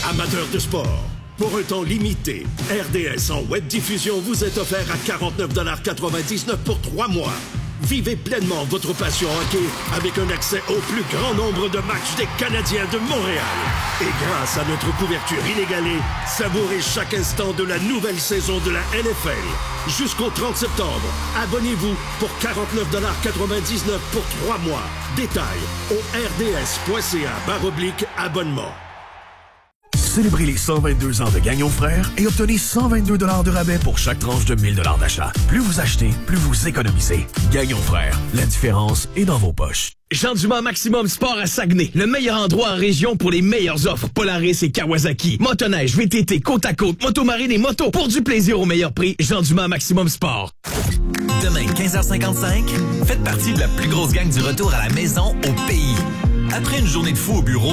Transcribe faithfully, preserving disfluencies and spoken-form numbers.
Amateurs de sport, pour un temps limité, R D S en web diffusion vous est offert à quarante-neuf quatre-vingt-dix-neuf pour trois mois. Vivez pleinement votre passion hockey avec un accès au plus grand nombre de matchs des Canadiens de Montréal. Et grâce à notre couverture inégalée, savourez chaque instant de la nouvelle saison de la N F L. Jusqu'au trente septembre, abonnez-vous pour quarante-neuf quatre-vingt-dix-neuf pour trois mois. Détails au rds.ca barre oblique abonnement. Célébrez les cent vingt-deux ans de Gagnon Frères et obtenez cent vingt-deux dollars de rabais pour chaque tranche de mille dollars d'achat. Plus vous achetez, plus vous économisez. Gagnon Frères, la différence est dans vos poches. Jean Dumas Maximum Sport à Saguenay, le meilleur endroit en région pour les meilleures offres Polaris et Kawasaki. Motoneige, V T T, côte à côte, motomarine et moto. Pour du plaisir au meilleur prix, Jean Dumas Maximum Sport. Demain, quinze heures cinquante-cinq, faites partie de la plus grosse gang du retour à la maison au pays. Après une journée de fou au bureau,